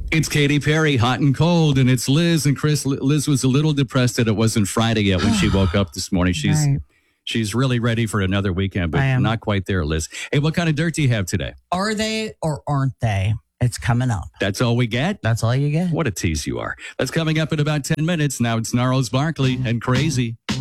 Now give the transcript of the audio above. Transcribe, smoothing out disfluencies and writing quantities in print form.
It's Katy Perry, Hot and Cold, and it's Liz and Chris. Liz was a little depressed that it wasn't Friday yet when she woke up this morning. She's really ready for another weekend, but not quite there, Liz. Hey, what kind of dirt do you have today? Are they or aren't they? It's coming up. That's all we get? That's all you get. What a tease you are. That's coming up in about 10 minutes. Now it's Gnarls Barkley and Crazy.